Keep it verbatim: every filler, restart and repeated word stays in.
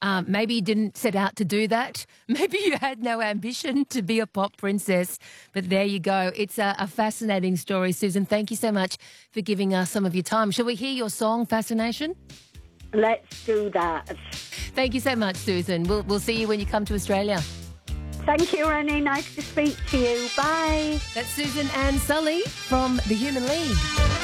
Um, maybe you didn't set out to do that. Maybe you had no ambition to be a pop princess. But there you go. It's a, a fascinating story, Susan. Thank you so much for giving us some of your time. Shall we hear your song, Fascination? Let's do that. Thank you so much, Susan. We'll, we'll see you when you come to Australia. Thank you, Rennie. Nice to speak to you. Bye. That's Susan Ann Sully from The Human League.